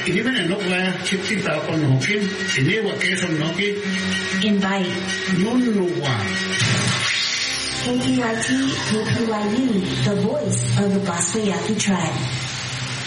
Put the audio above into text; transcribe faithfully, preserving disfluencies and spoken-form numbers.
Inimene nokla chipita kon hokin inewa keson noki invite nunuwa K P R T K P Y U, the voice of the Gospel Yaqui tribe.